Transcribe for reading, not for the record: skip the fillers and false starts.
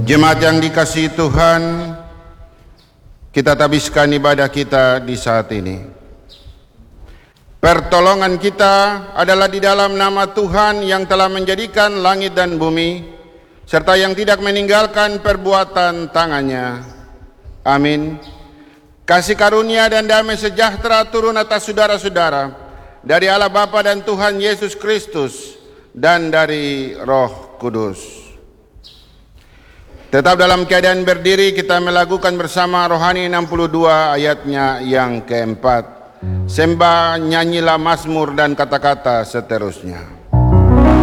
Jemaat yang dikasihi Tuhan, kita tabiskan ibadah kita di saat ini. Pertolongan kita adalah di dalam nama Tuhan yang telah menjadikan langit dan bumi, serta yang tidak meninggalkan perbuatan tangannya. Amin. Kasih karunia dan damai sejahtera turun atas saudara-saudara dari Allah Bapa dan Tuhan Yesus Kristus dan dari Roh Kudus. Tetap dalam keadaan berdiri, kita melakukan bersama Rohani 62 ayatnya yang keempat. Sembah, nyanyilah mazmur dan kata-kata seterusnya.